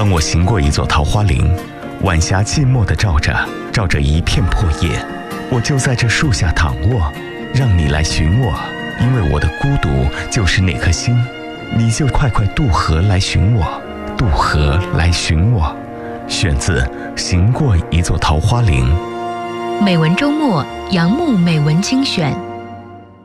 当我行过一座桃花林，晚霞寂寞地照着一片破叶，我就在这树下躺卧，让你来寻我，因为我的孤独就是那颗心，你就快快渡河来寻我，渡河来寻我。选自《行过一座桃花林》。 美文周末，杨牧美文精选。